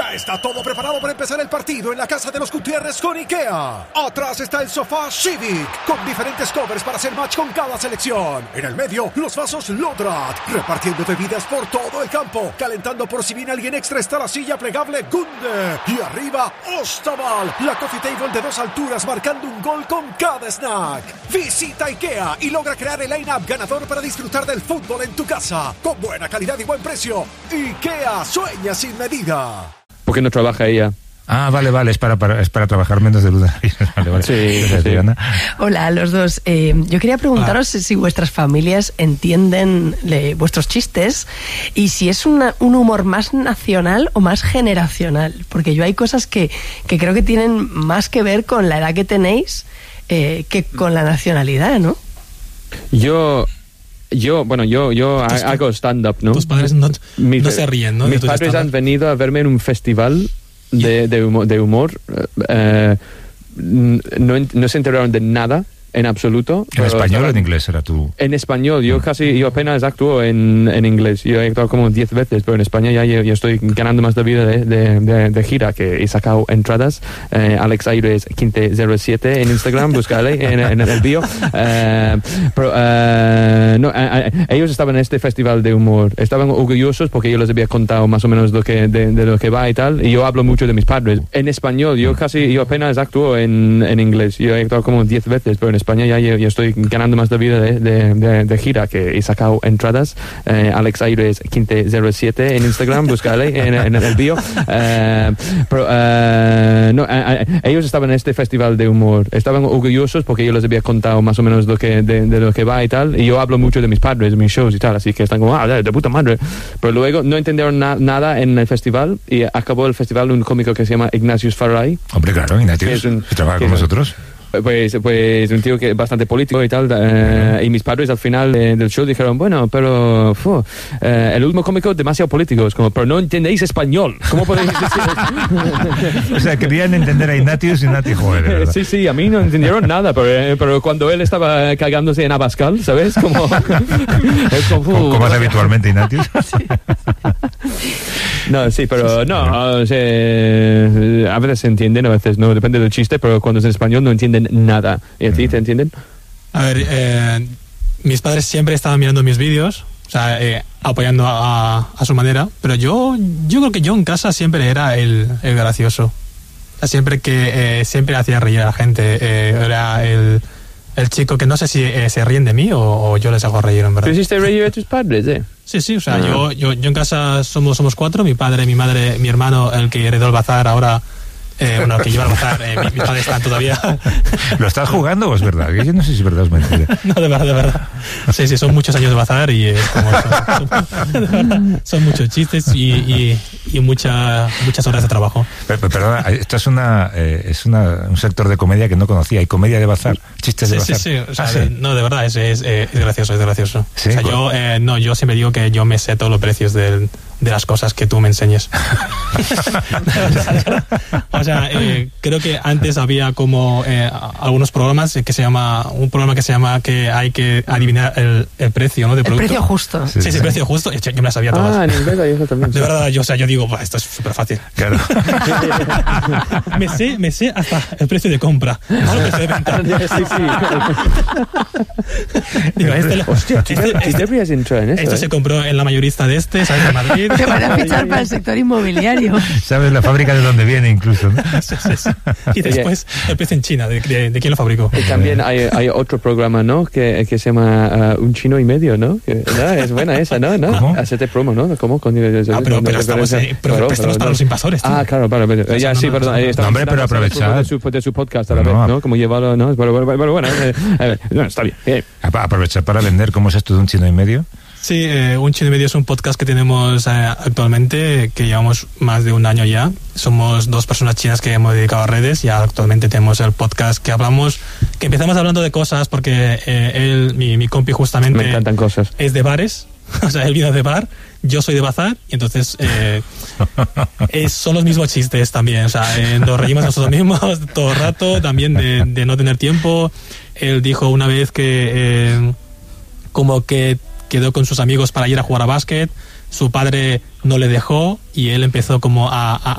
Ya está todo preparado para empezar el partido en la casa de los Gutiérrez con IKEA. Atrás está el sofá Civic, con diferentes covers para hacer match con cada selección. En el medio, los vasos Lodrat, repartiendo bebidas por todo el campo. Calentando por si viene alguien extra está la silla plegable Gunde. Y arriba, Ostaval, la coffee table de 2 alturas marcando un gol con cada snack. Visita IKEA y logra crear el line-up ganador para disfrutar del fútbol en tu casa. Con buena calidad y buen precio. IKEA, sueña sin medida. ¿Por qué no trabaja ella? Ah, vale, es para trabajar menos de luz. Vale. Sí. Hola a los dos. Yo quería preguntaros si vuestras familias entienden vuestros chistes y si es un humor más nacional o más generacional. Porque yo hay cosas que creo que tienen más que ver con la edad que tenéis que con la nacionalidad, ¿no? Yo hago stand-up, ¿no? Tus padres no se ríen, ¿no? Mis padres han venido a verme en un festival de humor. No se enteraron de nada en absoluto. ¿En español o en inglés era tú? En español. Yo apenas actúo en inglés. Yo he actuado como 10 veces, pero en España ya estoy ganando más de vida de gira, que he sacado entradas. Alex Aires 1507 en Instagram, búscale en el bio. Ellos estaban en este festival de humor. Estaban orgullosos porque yo les había contado más o menos de lo que va y tal. Y yo hablo mucho de mis padres. En español. Yo apenas actúo en inglés. Yo he actuado como 10 veces, pero en España ya estoy ganando más de vida de gira, que he sacado entradas. Alex Aires 1507 en Instagram, búscale en el bio. Ellos estaban en este festival de humor. Estaban orgullosos porque yo les había contado más o menos de lo que va y tal. Y yo hablo mucho de mis padres, de mis shows y tal, así que están como, de puta madre. Pero luego no entendieron nada en el festival y acabó el festival un cómico que se llama Ignatius Farray. Hombre, claro, Ignatius, que trabaja con nosotros. Pues un tío que es bastante político y tal, y mis padres al final del show dijeron, bueno, pero el último cómico demasiado político, es como, pero no entendéis español, ¿cómo podéis decir eso? O sea, querían entender a Ignatius y Ignatius, joder. Sí, a mí no entendieron nada, pero cuando él estaba cagándose en Abascal, ¿sabes? Como hace habitualmente Ignatius. No, sí, pero no, o sea, a veces se entienden, a veces no, depende del chiste, pero cuando es en español no entienden nada. ¿Y a ti te entienden? A ver, mis padres siempre estaban mirando mis vídeos, o sea, apoyando a su manera, pero yo creo que yo en casa siempre era el gracioso. O sea, siempre hacía reír a la gente, era el chico que no sé si se ríen de mí o yo les hago reír, en verdad. ¿Tú hiciste reír a tus padres, Sí, o sea, yo en casa somos 4, mi padre, mi madre, mi hermano, el que heredó el bazar ahora, el que lleva el bazar, mis padres están todavía... ¿Lo estás jugando o es verdad? Yo no sé si es verdad o es mentira. No, de verdad. Sí, son muchos años de bazar y son muchos chistes y muchas horas de trabajo. Perdona, esto es un sector de comedia que no conocía. ¿Hay comedia de bazar? ¿Chistes de bazar? Sí. O sea, no, de verdad, es gracioso. ¿Sí? O sea, yo siempre digo que yo me sé todos los precios de las cosas que tú me enseñes. O sea, creo que antes había como algunos programas un programa que se llama que hay que adivinar el precio, ¿no? De producto. El precio justo. Sí, precio justo. Yo me las sabía todas. En inglés hay eso también. De verdad, yo digo, esto es súper fácil. Claro. me sé hasta el precio de compra, no el precio de venta. Digo, hostia, tú deberías entrar en esto. Esto se compró en la mayorista de ¿sabes? De Madrid. Te van a fichar para el sector inmobiliario. ¿Sabes la fábrica de dónde viene incluso, ¿no? Sí. Y después el precio en China, de quién lo fabricó. Y también hay otro programa, ¿no? Que se llama Un Chino y Medio, ¿no? Es buena esa, ¿no? ¿Cómo? Hacerte promo, ¿no? ¿Cómo? Pero estamos para los invasores, tío. Claro. Ya, sí, perdón. Hombre, pero aprovechar. De su podcast a la vez, ¿no? Como llevarlo, ¿no? Pero bueno, está bien. Aprovechar para vender. ¿Cómo es esto de Un Chino y Medio? Sí, Un Chino y Medio es un podcast que tenemos actualmente, que llevamos más de un año ya. Somos 2 personas chinas que hemos dedicado a redes y actualmente tenemos el podcast que empezamos hablando de cosas porque mi compi justamente... Me encantan cosas. Es de bares, o sea, él vino de bar, yo soy de bazar y entonces son los mismos chistes también, o sea, nos reímos nosotros mismos todo el rato, también de no tener tiempo. Él dijo una vez que como que quedó con sus amigos para ir a jugar a básquet, su padre no le dejó y él empezó como a